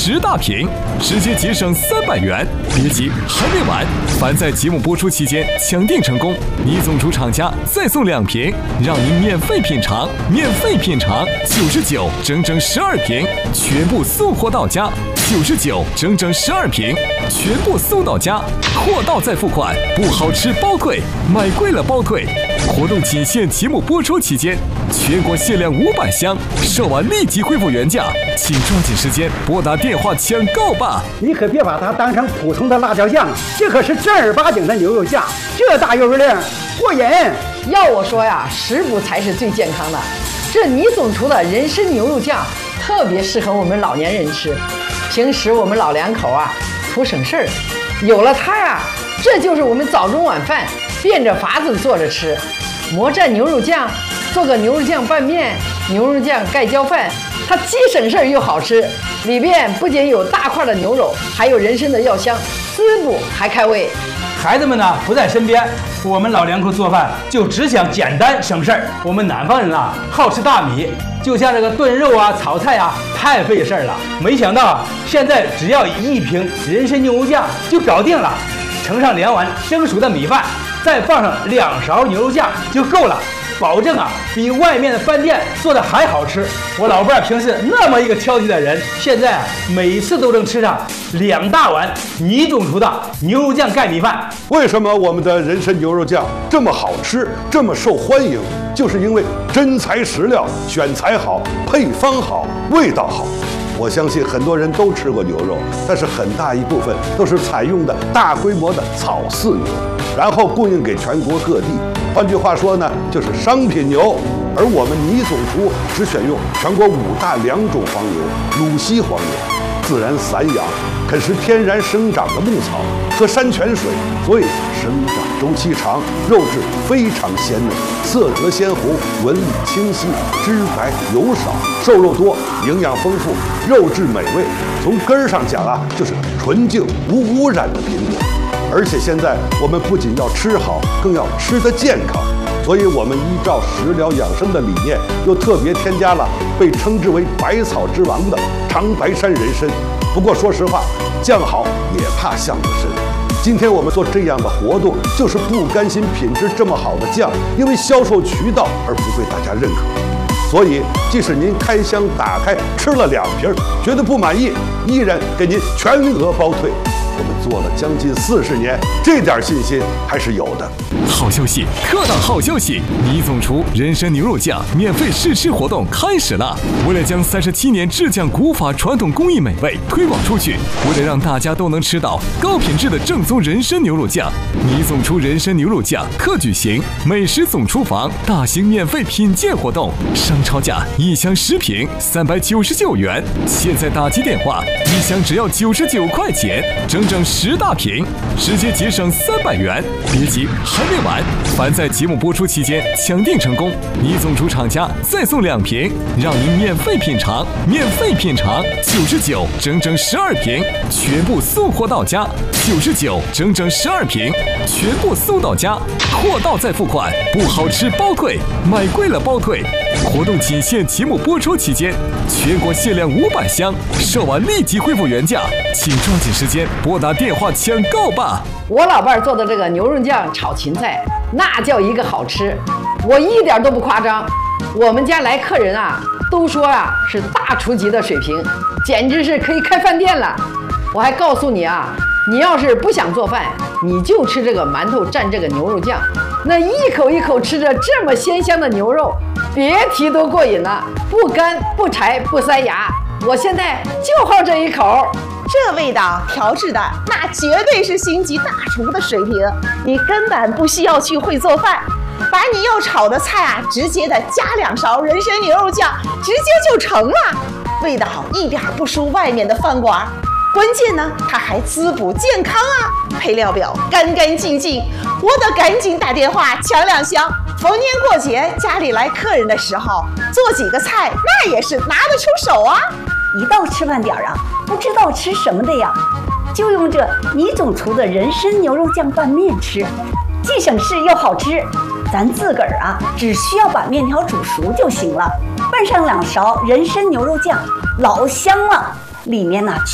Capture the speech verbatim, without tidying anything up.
十大瓶，直接节省三百元。别急，还没完！凡在节目播出期间抢订成功，倪总厨厂家再送两瓶，让您免费品尝，免费品尝九十九，整整十二瓶，全部送货到家。九十九，整整十二瓶，全部送到家，货到再付款，不好吃包退，买贵了包退。活动仅限节目播出期间，全国限量五百箱，售完立即恢复原价，请抓紧时间拨打电话抢购吧！ 你可别把它当成普通的辣椒酱，这可是正儿八经的牛肉酱，这大油量过瘾。 要我说呀，食补才是最健康的。这倪总厨的人参牛肉酱特别适合我们老年人吃，平时我们老两口啊图省事儿，有了它呀，这就是我们早中晚饭变着法子做着吃。魔蘸牛肉酱，做个牛肉酱拌面、牛肉酱盖浇饭，它既省事儿又好吃。里边不仅有大块的牛肉，还有人参的药香，滋补还开胃。 孩子们呢不在身边，我们老两口做饭就只想简单省事儿。我们南方人啊好吃大米，就像这个炖肉啊、炒菜啊太费事儿了。没想到啊，现在只要一瓶人参牛肉酱就搞定了，盛上两碗蒸熟的米饭，再放上两勺牛肉酱就够了，保证啊比外面的饭店做的还好吃。我老伴儿平时那么一个挑剔的人，现在啊每次都能吃上两大碗倪总厨的牛肉酱盖米饭。 为什么我们的人参牛肉酱这么好吃，这么受欢迎？就是因为真材实料，选材好，配方好，味道好。我相信很多人都吃过牛肉，但是很大一部分都是采用的大规模的草饲牛，然后供应给全国各地。换句话说呢，就是商品牛。而我们倪总厨只选用全国五大良种黄牛，鲁西黄牛，自然散养，啃食天然生长的牧草，喝山泉水，所以生长周期长，肉质非常鲜嫩，色泽鲜红，纹理清晰，脂白油少，瘦肉多，营养丰富，肉质美味。从根儿上讲啊，就是纯净无污染的品种。而且现在我们不仅要吃好，更要吃得健康。所以我们依照食疗养生的理念，又特别添加了被称之为百草之王的长白山人参。不过说实话，酱好也怕巷子深。今天我们做这样的活动，就是不甘心品质这么好的酱因为销售渠道而不被大家认可。所以即使您开箱打开吃了两瓶，觉得不满意，依然给您全额包退。我们做了将近四十年，这点信心还是有的。 好消息，特大好消息！倪总厨人参牛肉酱免费试吃活动开始了。为了将三十七年制酱古法传统工艺美味推广出去，为了让大家都能吃到高品质的正宗人参牛肉酱，倪总厨人参牛肉酱特举行美食总厨房大型免费品鉴活动，商超价一箱十瓶三百九十九元，现在打击电话，一箱只要九十九块钱，整整十大瓶，直接节省三百元。别急，还没完！凡在节目播出期间抢订成功，倪总厨厂家再送两瓶，让您免费品尝，免费品尝九十九，整整十二瓶，全部送货到家。九十九，整整十二瓶，全部送到家，货到再付款，不好吃包退，买贵了包退。活动仅限节目播出期间，全国限量五百箱，售完立即恢复原价，请抓紧时间拨打电话抢购吧！ 我老伴儿做的这个牛肉酱炒芹菜，那叫一个好吃，我一点都不夸张。我们家来客人啊，都说啊是大厨级的水平，简直是可以开饭店了。我还告诉你啊，你要是不想做饭，你就吃这个馒头蘸这个牛肉酱，那一口一口吃着这么鲜香的牛肉，别提多过瘾了，不干不柴不塞牙。我现在就好这一口。 这味道调制的那绝对是星级大厨的水平，你根本不需要去会做饭，把你要炒的菜啊，直接的加两勺人参牛肉酱，直接就成了，味道一点不输外面的饭馆。关键呢，它还滋补健康啊，配料表干干净净，我得赶紧打电话抢两箱。逢年过节家里来客人的时候，做几个菜那也是拿得出手啊。 一到吃饭点啊，不知道吃什么的呀，就用这倪总厨的人参牛肉酱拌面吃，既省事又好吃。咱自个儿啊，只需要把面条煮熟就行了，拌上两勺人参牛肉酱，老香了。里面呢